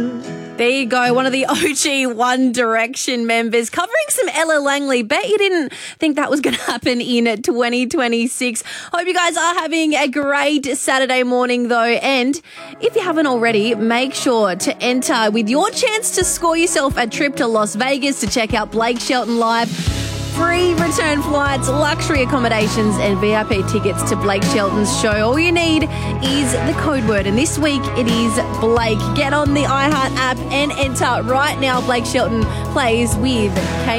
There you go, one of the OG One Direction members covering some Ella Langley. Bet you didn't think that was going to happen in 2026. Hope you guys are having a great Saturday morning though. And if you haven't already, make sure to enter with your chance to score yourself a trip to Las Vegas to check out Blake Shelton live. Free return flights, luxury accommodations and VIP tickets to Blake Shelton's show. All you need is the code word. And this week it is Blake. Get on the iHeart app and enter right now. Blake Shelton plays with Kane.